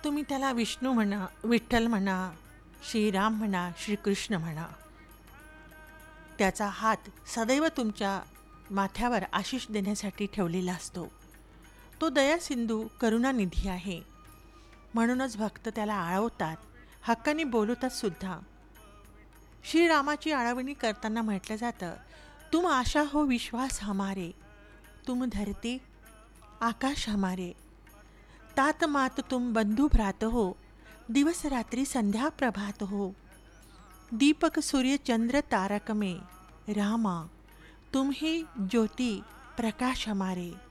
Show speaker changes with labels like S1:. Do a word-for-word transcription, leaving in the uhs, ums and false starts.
S1: तुम्ही त्याला विष्णू म्हणा, विठ्ठल म्हणा, श्रीराम म्हणा, श्रीकृष्ण म्हणा. त्याचा हात सदैव तुमच्या माथ्यावर आशिष देण्यासाठी ठेवलेला असतो. तो दयासिंधू करुणानिधी आहे. म्हणूनच भक्त त्याला आळवतात, हक्काने बोलवतात सुद्धा. श्रीरामाची आळवणी करताना म्हटलं जातं, तुम आशा हो विश्वास हमारे, तुम धरती आकाश हमारे, तात मात तुम बंधु भ्रात हो, दिवस रात्रि संध्या प्रभात हो, दीपक सूर्य चंद्र तारक में, रामा तुम ही ज्योति प्रकाश हमारे.